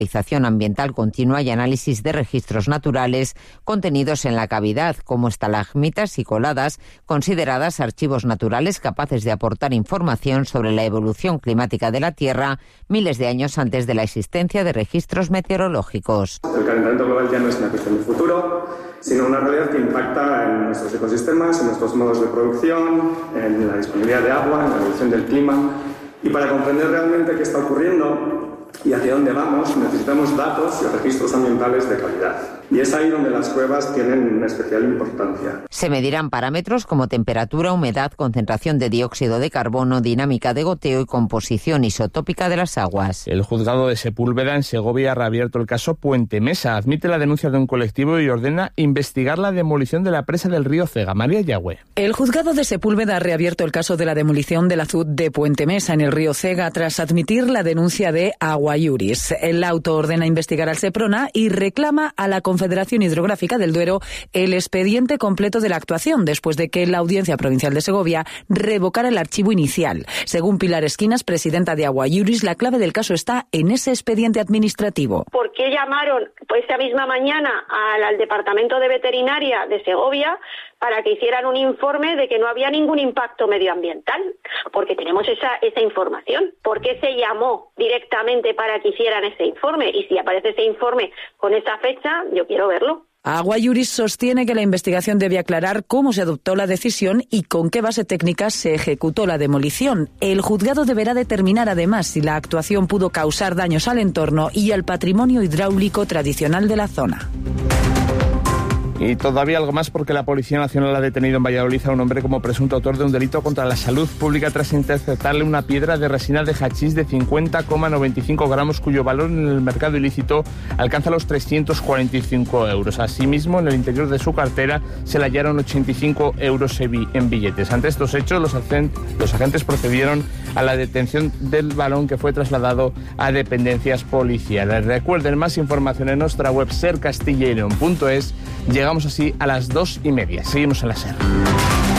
monitorización ambiental continua y análisis de registros naturales contenidos en la cavidad, como estalagmitas y coladas, consideradas archivos naturales capaces de aportar información sobre la evolución climática de la Tierra miles de años antes de la existencia de registros meteorológicos. El calentamiento global ya no es una cuestión de futuro, sino una realidad que impacta en nuestros ecosistemas, en nuestros modos de producción, en la disponibilidad de agua, en la evolución del clima. Y para comprender realmente qué está ocurriendo y hacia dónde vamos, necesitamos datos y registros ambientales de calidad. Y es ahí donde las cuevas tienen especial importancia. Se medirán parámetros como temperatura, humedad, concentración de dióxido de carbono, dinámica de goteo y composición isotópica de las aguas. El juzgado de Sepúlveda en Segovia ha reabierto el caso Puente Mesa. Admite la denuncia de un colectivo y ordena investigar la demolición de la presa del río Cega. María Yagüe. El juzgado de Sepúlveda ha reabierto el caso de la demolición del azud de Puente Mesa en el río Cega tras admitir la denuncia de Agua Iuris. El auto ordena investigar al Seprona y reclama a la Confederación Hidrográfica del Duero el expediente completo de la actuación después de que la Audiencia Provincial de Segovia revocara el archivo inicial. Según Pilar Esquinas, presidenta de Agua Iuris, la clave del caso está en ese expediente administrativo. ¿Por qué llamaron esa misma mañana al Departamento de Veterinaria de Segovia para que hicieran un informe de que no había ningún impacto medioambiental? Porque tenemos esa información. ¿Por qué se llamó directamente para que hicieran ese informe? Y si aparece ese informe con esa fecha, yo quiero verlo. Agua Iuris sostiene que la investigación debe aclarar cómo se adoptó la decisión y con qué base técnica se ejecutó la demolición. El juzgado deberá determinar además si la actuación pudo causar daños al entorno y al patrimonio hidráulico tradicional de la zona. Y todavía algo más porque la Policía Nacional ha detenido en Valladolid a un hombre como presunto autor de un delito contra la salud pública tras interceptarle una piedra de resina de hachís de 50,95 gramos cuyo valor en el mercado ilícito alcanza los 345 euros. Asimismo, en el interior de su cartera se le hallaron 85 euros en billetes. Ante estos hechos, los agentes procedieron a la detención del varón que fue trasladado a dependencias policiales. Recuerden más información en nuestra web sercastillereon.es. Llegamos así a las 2:30. Seguimos en la SER.